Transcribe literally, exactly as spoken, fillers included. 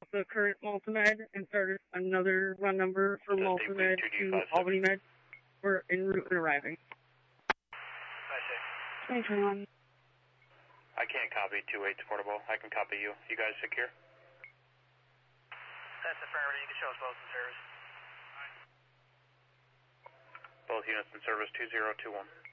the current Multimed and started another run number for Multimed to Albany Med. We're en route and arriving. I see. twenty twenty-one. I can't copy two eight portable. I can copy you. You guys secure? That's affirmative. You can show us both in service. Both units in service two zero two one.